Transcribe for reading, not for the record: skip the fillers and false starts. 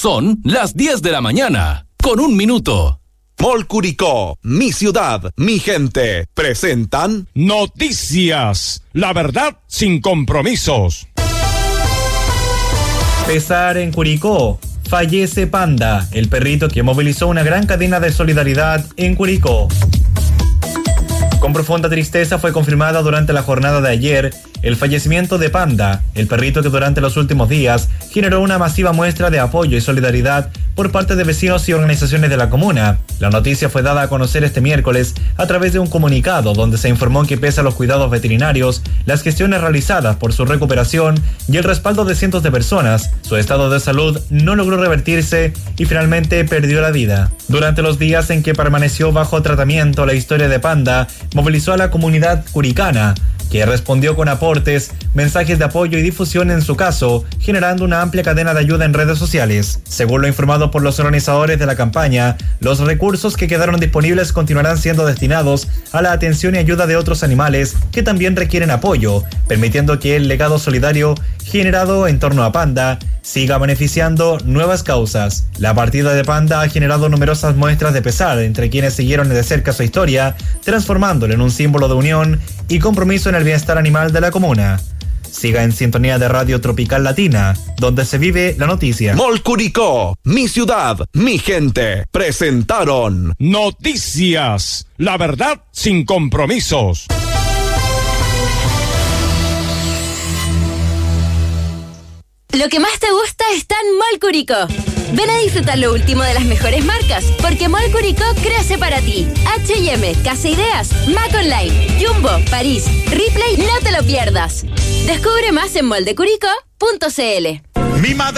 Son las 10 de la mañana, con 1 minuto. Mall Curicó, mi ciudad, mi gente, presentan Noticias, la verdad sin compromisos. Pesar en Curicó. Fallece Panda, el perrito que movilizó una gran cadena de solidaridad en Curicó. Con profunda tristeza fue confirmada durante la jornada de ayer el fallecimiento de Panda, el perrito que durante los últimos días generó una masiva muestra de apoyo y solidaridad por parte de vecinos y organizaciones de la comuna. La noticia fue dada a conocer este miércoles a través de un comunicado donde se informó que pese a los cuidados veterinarios, las gestiones realizadas por su recuperación y el respaldo de cientos de personas, su estado de salud no logró revertirse y finalmente perdió la vida. Durante los días en que permaneció bajo tratamiento, la historia de Panda movilizó a la comunidad curicana, que respondió con aportes, mensajes de apoyo y difusión en su caso, generando una amplia cadena de ayuda en redes sociales. Según lo informado por los organizadores de la campaña, los recursos que quedaron disponibles continuarán siendo destinados a la atención y ayuda de otros animales que también requieren apoyo, permitiendo que el legado solidario generado en torno a Panda siga beneficiando nuevas causas. La partida de Panda ha generado numerosas muestras de pesar entre quienes siguieron de cerca su historia, transformándolo en un símbolo de unión y compromiso en el bienestar animal de la comuna. Siga en sintonía de Radio Tropical Latina, donde se vive la noticia. Mall Curicó, mi ciudad, mi gente, presentaron Noticias, la verdad sin compromisos. Lo que más te gusta está en Mall Curicó. Ven a disfrutar lo último de las mejores marcas, porque Mall Curicó crece para ti. H&M, Casa Ideas, Mac Online, Jumbo, París, Ripley, no te lo pierdas. Descubre más en moldecuricó.cl. mi madre.